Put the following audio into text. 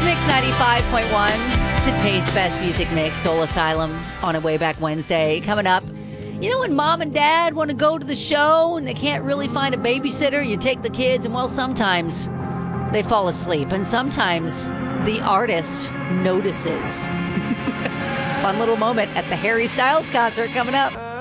Mix 95.1, today's best music mix, Soul Asylum on a Way Back Wednesday. Coming up, you know when mom and dad want to go to the show and they can't really find a babysitter, you take the kids and, well, sometimes they fall asleep and sometimes the artist notices. Fun little moment at the Harry Styles concert coming up.